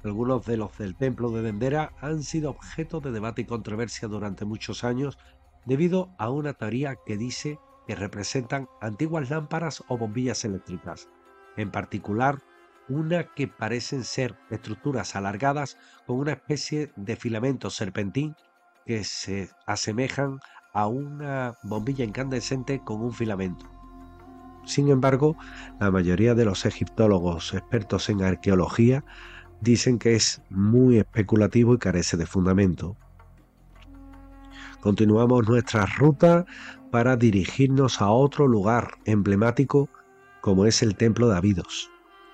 Algunos de los del templo de Dendera han sido objeto de debate y controversia durante muchos años debido a una teoría que dice que representan antiguas lámparas o bombillas eléctricas, en particular una que parecen ser estructuras alargadas con una especie de filamento serpentín que se asemejan a una bombilla incandescente con un filamento. Sin embargo, la mayoría de los egiptólogos expertos en arqueología dicen que es muy especulativo y carece de fundamento. Continuamos nuestra ruta para dirigirnos a otro lugar emblemático como es el Templo de Abidos.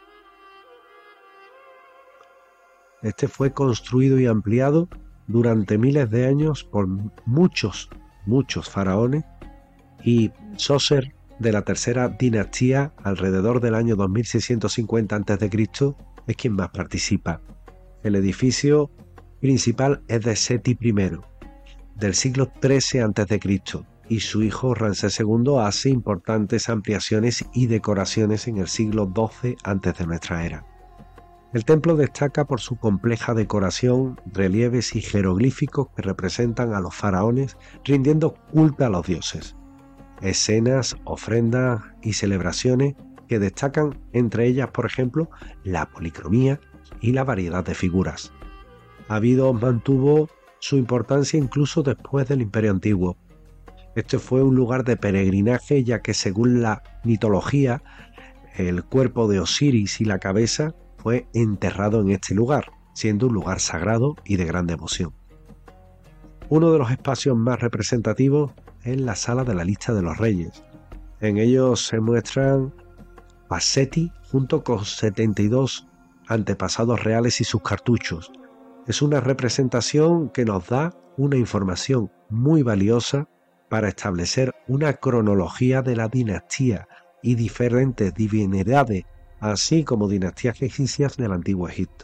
Este fue construido y ampliado durante miles de años por muchos faraones, y Sócer de la tercera dinastía, alrededor del año 2650 a.C., es quien más participa. El edificio principal es de Seti I, del siglo XIII a.C., y su hijo Ramsés II hace importantes ampliaciones y decoraciones en el siglo XII antes de nuestra era. El templo destaca por su compleja decoración, relieves y jeroglíficos que representan a los faraones rindiendo culto a los dioses. Escenas, ofrendas y celebraciones que destacan, entre ellas, por ejemplo, la policromía y la variedad de figuras. Abidos mantuvo su importancia incluso después del Imperio Antiguo. Este fue un lugar de peregrinaje, ya que según la mitología, el cuerpo de Osiris y la cabeza fue enterrado en este lugar, siendo un lugar sagrado y de gran devoción. Uno de los espacios más representativos es la sala de la lista de los reyes. En ellos se muestran a Seti junto con 72 antepasados reales y sus cartuchos. Es una representación que nos da una información muy valiosa para establecer una cronología de la dinastía y diferentes divinidades, así como dinastías egipcias del Antiguo Egipto.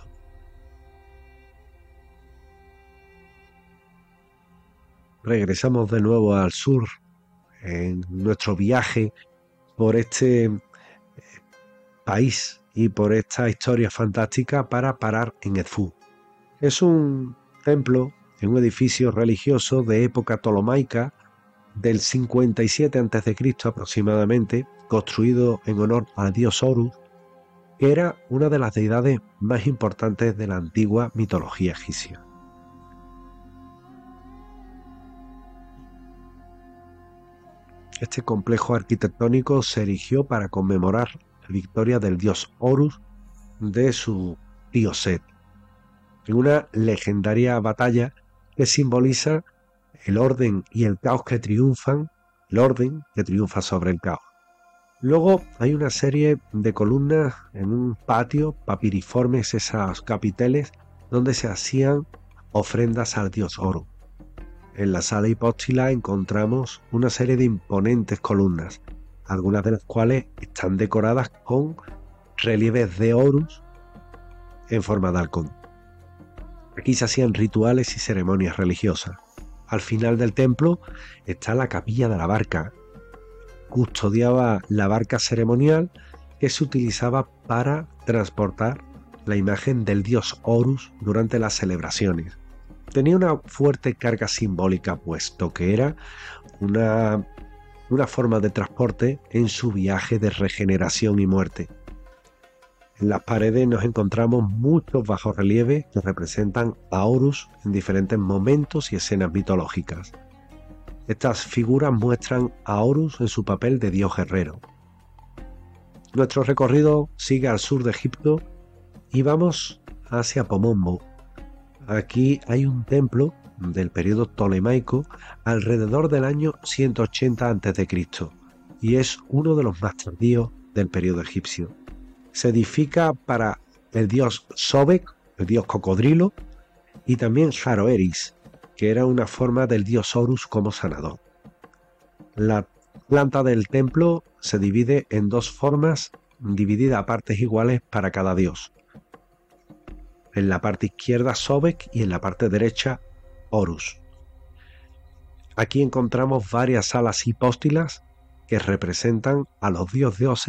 Regresamos de nuevo al sur en nuestro viaje por este país y por esta historia fantástica para parar en Edfú. Es un templo en un edificio religioso de época ptolomaica del 57 a.C. aproximadamente, construido en honor al dios Horus, que era una de las deidades más importantes de la antigua mitología egipcia. Este complejo arquitectónico se erigió para conmemorar la victoria del dios Horus de su tío Set, en una legendaria batalla que simboliza el orden y el caos que triunfan, el orden que triunfa sobre el caos. Luego hay una serie de columnas en un patio, papiriformes, esos capiteles, donde se hacían ofrendas al dios Horus. En la sala hipóstila encontramos una serie de imponentes columnas, algunas de las cuales están decoradas con relieves de Horus en forma de halcón. Aquí se hacían rituales y ceremonias religiosas. Al final del templo está la capilla de la barca. Custodiaba la barca ceremonial que se utilizaba para transportar la imagen del dios Horus durante las celebraciones. Tenía una fuerte carga simbólica, puesto que era una forma de transporte en su viaje de regeneración y muerte. En las paredes nos encontramos muchos bajorrelieves que representan a Horus en diferentes momentos y escenas mitológicas. Estas figuras muestran a Horus en su papel de dios guerrero. Nuestro recorrido sigue al sur de Egipto y vamos hacia Pomombo. Aquí hay un templo del periodo ptolemaico alrededor del año 180 a.C. y es uno de los más tardíos del periodo egipcio. Se edifica para el dios Sobek, el dios cocodrilo, y también Jaroeris, que era una forma del dios Horus como sanador. La planta del templo se divide en dos formas, dividida a partes iguales para cada dios. En la parte izquierda Sobek y en la parte derecha Horus. Aquí encontramos varias salas hipóstilas que representan a los dioses